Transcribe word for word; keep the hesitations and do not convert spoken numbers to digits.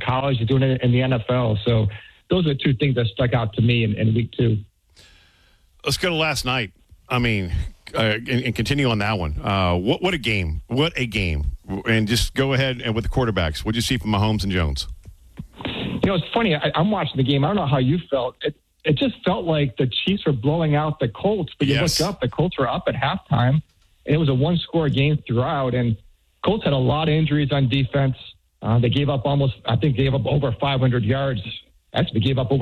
college. He's doing it in the N F L. So those are the two things that stuck out to me in, in week two. Let's go to last night. I mean, uh, and, and continue on that one. Uh, what what a game! What a game! And just go ahead and with the quarterbacks. What did you see from Mahomes and Jones? You know, it's funny. I, I'm watching the game. I don't know how you felt. It, it just felt like the Chiefs were blowing out the Colts. But you Yes. look up, the Colts were up at halftime. And it was a one-score game throughout. And Colts had a lot of injuries on defense. Uh, they gave up almost, I think, gave up over five hundred yards. Actually, gave up over